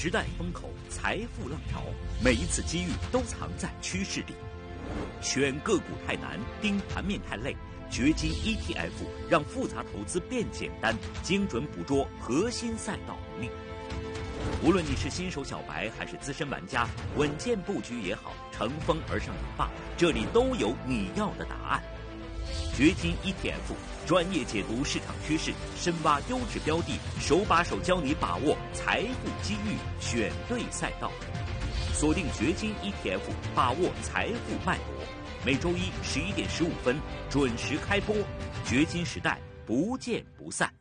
时代风口，财富浪潮，每一次机遇都藏在趋势里。选个股太难，盯盘面太累，掘金 ETF 让复杂投资变简单，精准捕捉核心赛道红利。无论你是新手小白还是资深玩家，稳健布局也好，乘风而上也罢，这里都有你要的答案。掘金 ETF 专业解读市场趋势，深挖优质标的，手把手教你把握财富机遇，选对赛道。锁定掘金 ETF， 把握财富脉搏。每周一11点15分准时开播，掘金时代不见不散。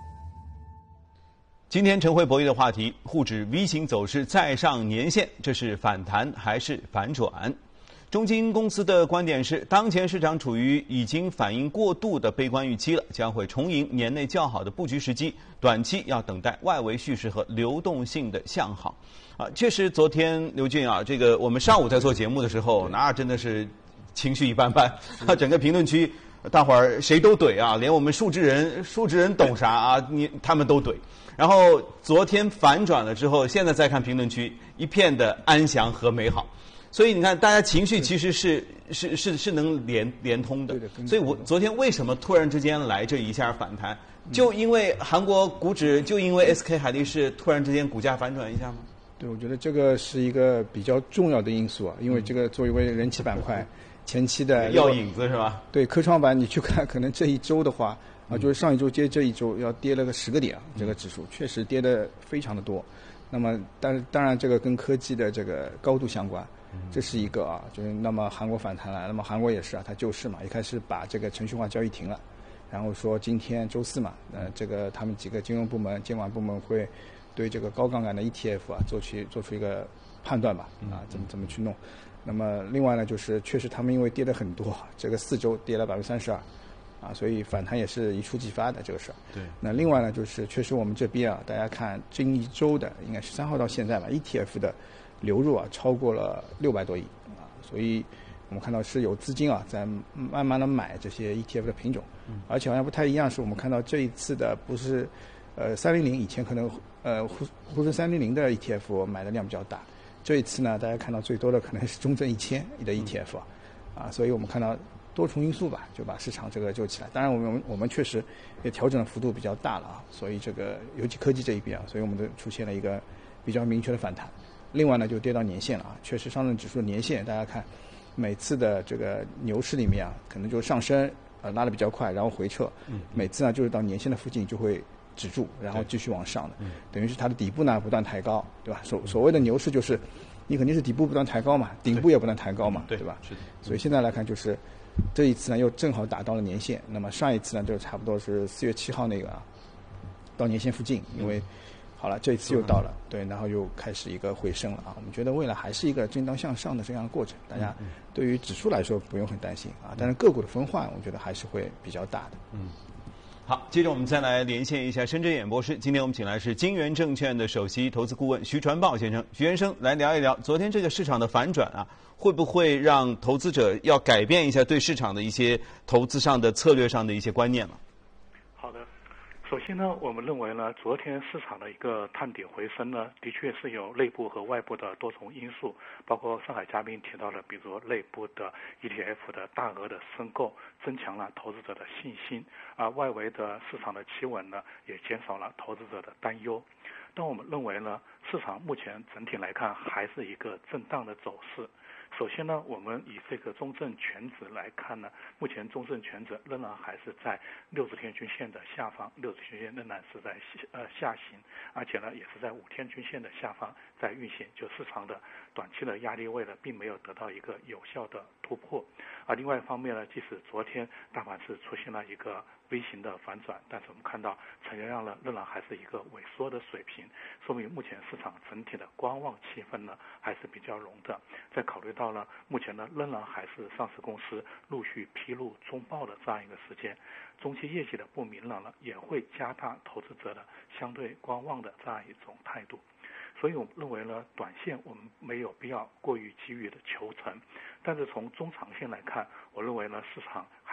今天晨会博弈的话题，沪指 V 型走势再上年线，这是反弹还是反转？中金公司的观点是，当前市场处于已经反应过度的悲观预期了，将会重迎年内较好的布局时机，短期要等待外围叙事和流动性的向好。确实，昨天刘俊这个我们上午在做节目的时候，那真的是情绪一般般，整个评论区大伙儿谁都怼连我们数值人懂啥他们都怼。然后昨天反转了之后，现在再看评论区，一片的安详和美好。所以你看，大家情绪其实是能连通的。所以我昨天为什么突然之间来这一下反弹，就因为韩国股指，就因为 SK 海力士突然之间股价反转一下吗？ 对，我觉得这个是一个比较重要的因素因为这个作为人气板块，前期的要影子是吧？ 对，科创板你去看，可能这一周的话就是上一周接这一周要跌了个10个点这个指数确实跌得非常的多。那么当然这个跟科技的这个高度相关。这是一个就是那么韩国反弹了，那么韩国也是它救市嘛，一开始把这个程序化交易停了，然后说今天周四嘛，这个他们几个金融部门、监管部门会对这个高杠杆的 ETF 做出一个判断吧，怎么去弄。那么另外呢，就是确实他们因为跌得很多，这个4周跌了32%，所以反弹也是一触即发的这个事儿。 对。那另外呢，就是确实我们这边大家看近一周的，应该13号到现在吧 ，ETF 的流入超过了600多亿所以我们看到是有资金在慢慢的买这些 ETF 的品种，而且好像不太一样，是我们看到这一次的不是300，以前可能沪深300的 ETF 买的量比较大，这一次呢大家看到最多的可能是中证1000的 ETF 所以我们看到多重因素吧，就把市场这个救起来。当然我们确实也调整的幅度比较大了所以这个尤其科技这一边所以我们都出现了一个比较明确的反弹。另外呢，就跌到年线了确实上证指数的年线，大家看每次的这个牛市里面可能就上升拉得比较快，然后回撤，每次呢就是到年线的附近就会止住，然后继续往上的，等于是它的底部呢不断抬高，对吧？所谓的牛市就是你肯定是底部不断抬高嘛，顶部也不断抬高嘛，对吧？ 是的。 所以现在来看就是这一次呢又正好打到了年线，那么上一次呢就差不多是4月7号那个到年线附近，因为好了，这一次又到了，对，然后又开始一个回升了我们觉得未来还是一个震荡向上的这样的过程，大家对于指数来说不用很担心但是个股的分化，我觉得还是会比较大的。 好，接着我们再来连线一下深圳演播室。今天我们请来是金源证券的首席投资顾问徐传豹先生。徐先生来聊一聊昨天这个市场的反转会不会让投资者要改变一下对市场的一些投资上的策略上的一些观念了？ 好的。首先呢，我们认为呢，昨天市场的一个探底回升呢，的确是有内部和外部的多重因素，包括上海嘉宾提到的，比如内部的 ETF 的大额的申购，增强了投资者的信心，而外围的市场的企稳呢，也减少了投资者的担忧。但我们认为呢，市场目前整体来看还是一个震荡的走势。首先呢，我们以这个中证全指来看呢，目前中证全指仍然还是在60天均线的下方，60天均线仍然是在下行，而且呢也是在5天均线的下方在运行，就市场的短期的压力位呢并没有得到一个有效的突破。而另外一方面呢，即使昨天大盘是出现了一个微型的反转，但是我们看到成交量呢仍然还是一个萎缩的水平，说明目前市场整体的观望气氛呢还是比较浓的。再考虑到呢，目前呢仍然还是上市公司陆续披露中报的这样一个时间，中期业绩的不明朗呢也会加大投资者的相对观望的这样一种态度。所以我们认为呢，短线我们没有必要过于急于的求成，但是从中长线来看，我认为呢，市场还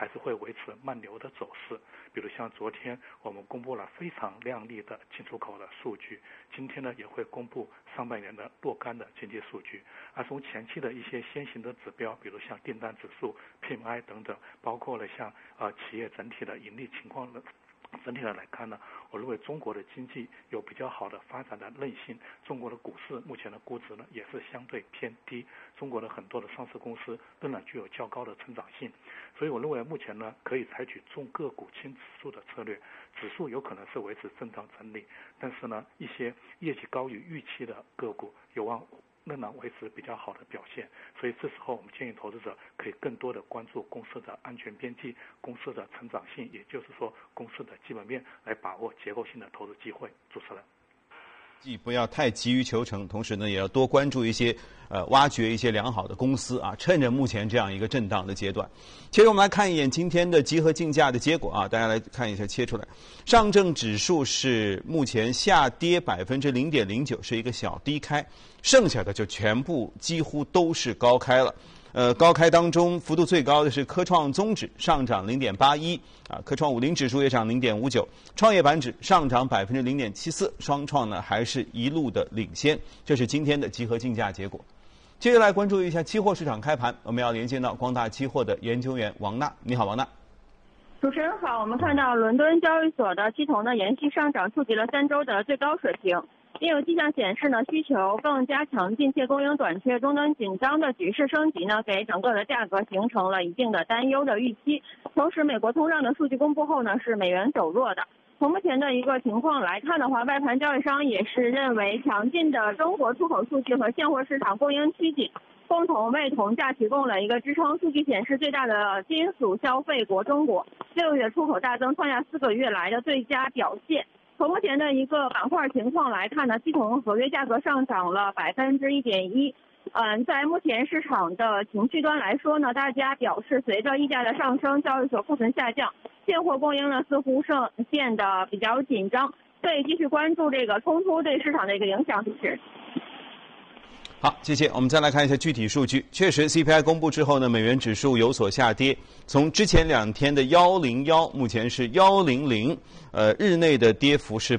还是会维持慢牛的走势。比如像昨天我们公布了非常亮丽的进出口的数据，今天呢也会公布上半年的若干的经济数据。而从前期的一些先行的指标，比如像订单指数、PMI 等等，包括了像企业整体的盈利情况的。整体的来看呢，我认为中国的经济有比较好的发展的韧性，中国的股市目前的估值呢也是相对偏低，中国的很多的上市公司仍然具有较高的成长性，所以我认为目前呢可以采取重个股轻指数的策略，指数有可能是维持震荡整理，但是呢一些业绩高于预期的个股有望仍然维持比较好的表现，所以这时候我们建议投资者可以更多的关注公司的安全边际、公司的成长性，也就是说公司的基本面，来把握结构性的投资机会。主持人， 既不要太急于求成，同时呢也要多关注一些挖掘一些良好的公司啊，趁着目前这样一个震荡的阶段。接着我们来看一眼今天的集合竞价的结果啊，大家来看一下切出来。上证指数是目前下跌0.09%，是一个小低开，剩下的就全部几乎都是高开了。高开当中幅度最高的是科创综指上涨0.81%，科创50指数也涨0.59%，创业板指上涨0.74%，双创呢还是一路的领先。这是今天的集合竞价结果。接着来关注一下期货市场开盘，我们要连线到光大期货的研究员王娜。你好，王娜。 主持人好，我们看到伦敦交易所的期铜呢延续上涨，触及了3周的最高水平。并有迹象显示呢，需求更加强劲且供应短缺、终端紧张的局势升级呢，给整个的价格形成了一定的担忧的预期。同时，美国通胀的数据公布后呢，是美元走弱的。从目前的一个情况来看的话，外盘交易商也是认为强劲的中国出口数据和现货市场供应趋紧，共同为铜价提供了一个支撑。数据显示，最大的金属消费国中国6月出口大增，创下4个月来的最佳表现。从目前的一个板块情况来看呢，期铜合约价格上涨了1.1%。在目前市场的情绪端来说呢，大家表示随着溢价的上升，交易所库存下降，现货供应呢似乎变得比较紧张，所以继续关注这个冲突对市场的一个影响。是。 好，谢谢。我们再来看一下具体数据。确实 CPI 公布之后呢，美元指数有所下跌，从之前2天的101，目前是100，日内的跌幅是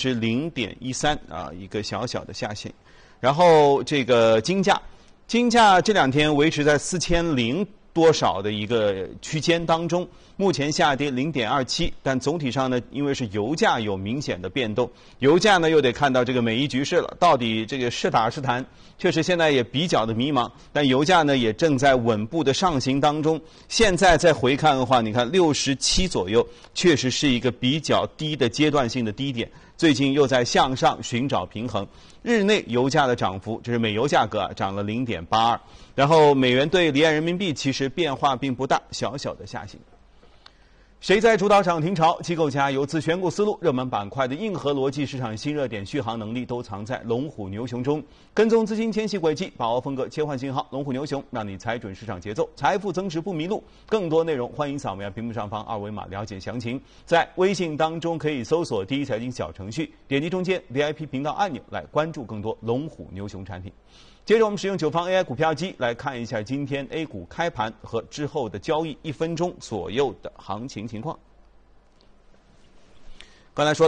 0.13%啊，一个小小的下行。然后这个金价这2天维持在4000多少的一个区间当中，目前下跌0.27%，但总体上呢，因为是油价有明显的变动，油价呢又得看到这个美伊局势了，到底这个是打是谈，确实现在也比较的迷茫，但油价呢也正在稳步的上行当中。现在再回看的话，你看67左右，确实是一个比较低的阶段性的低点，最近又在向上寻找平衡。日内油价的涨幅，这是美油价格涨了0.82%，然后美元对离岸人民币其实变化并不大，小小的下行。谁在主导涨停潮？机构家游资选股思路、热门板块的硬核逻辑、市场新热点续航能力都藏在龙虎牛熊中。跟踪资金迁徙轨迹，把握风格切换信号，龙虎牛熊让你踩准市场节奏，财富增值不迷路。更多内容欢迎扫描屏幕上方2维码了解详情。在微信当中可以搜索第一财经小程序，点击中间 VIP 频道按钮来关注更多龙虎牛熊产品。接着我们使用9方 AI 股票机来看一下今天 A 股开盘和之后的交易1分钟左右的行情情况。刚才说